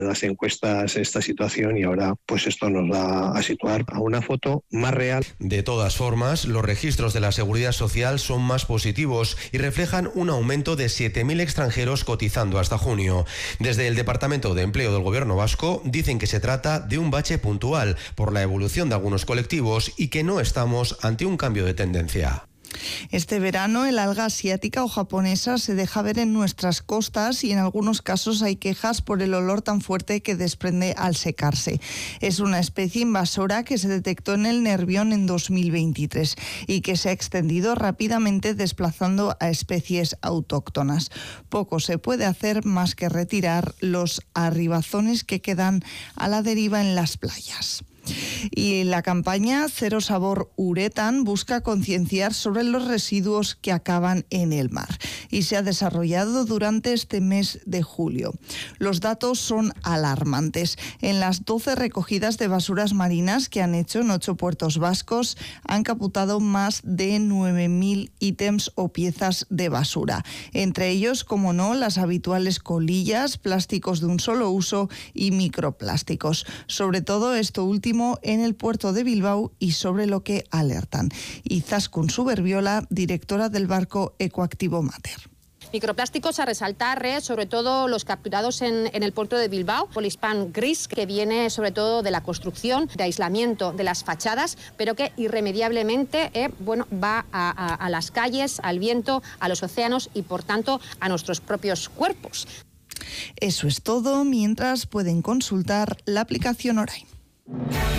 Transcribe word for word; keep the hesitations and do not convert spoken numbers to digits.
las encuestas esta situación y ahora pues esto nos va a situar a una foto más real. De todas formas, los registros de la Seguridad Social son más positivos y reflejan un aumento de siete mil extranjeros cotizando hasta junio. Desde el Departamento de Empleo del Gobierno vasco dicen que se trata de un bache puntual por la evolución de algunos colectivos y que no estamos ante un cambio de tendencia. Este verano el alga asiática o japonesa se deja ver en nuestras costas y en algunos casos hay quejas por el olor tan fuerte que desprende al secarse. Es una especie invasora que se detectó en el Nervión en dos mil veintitrés y que se ha extendido rápidamente desplazando a especies autóctonas. Poco se puede hacer más que retirar los arribazones que quedan a la deriva en las playas. Y la campaña Cero Sabor Uretan busca concienciar sobre los residuos que acaban en el mar y se ha desarrollado durante este mes de julio. Los datos son alarmantes. En las doce recogidas de basuras marinas que han hecho en ocho puertos vascos han captado más de nueve mil ítems o piezas de basura. Entre ellos, como no, las habituales colillas, plásticos de un solo uso y microplásticos. Sobre todo esto último en el puerto de Bilbao y sobre lo que alertan. Izaskun Suberbiola, directora del barco Ecoactivo Mater. Microplásticos a resaltar, eh, sobre todo los capturados en, en el puerto de Bilbao, Polispan gris, que viene sobre todo de la construcción, de aislamiento de las fachadas, pero que irremediablemente eh, bueno, va a, a, a las calles, al viento, a los océanos y por tanto a nuestros propios cuerpos. Eso es todo, mientras pueden consultar la aplicación Orain.